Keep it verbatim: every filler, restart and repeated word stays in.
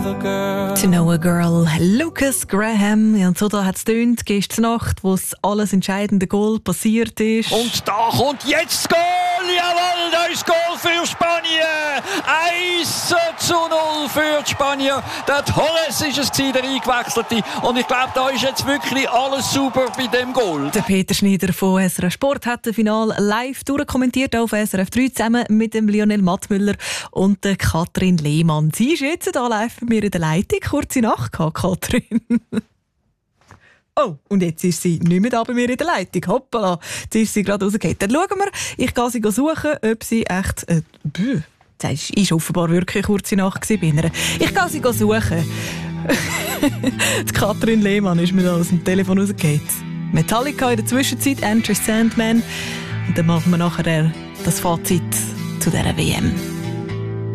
a girl. To know a girl, Lucas Graham. Ja, und so da hat es getönt, gestern Nacht, wo das alles entscheidende Goal passiert ist. Und da kommt jetzt das Goal! Jawohl, da ist Goal für Spanien! eins zu null für die Spanier. Der Torres ist es, der Eingewechselte. Und ich glaube, da ist jetzt wirklich alles super bei dem Goal. Der Peter Schneider von S R F Sport hat das Finale live durchkommentiert auf S R F drei zusammen mit dem Lionel Mattmüller und der Katrin Lehmann. Sie ist jetzt hier live bei mir in der Leitung. Kurze Nacht, Katrin. Oh, und jetzt ist sie nicht mehr da bei mir in der Leitung. Hoppala, jetzt ist sie gerade rausgegangen. Dann schauen wir, ich gehe sie suchen, ob sie echt... Äh, bäh, das war offenbar wirklich eine kurze Nacht bei ihr. Ich gehe sie suchen. Die Katrin Lehmann ist mir da aus dem Telefon rausgegangen. Metallica in der Zwischenzeit, Enter Sandman. Und dann machen wir nachher das Fazit zu dieser W M.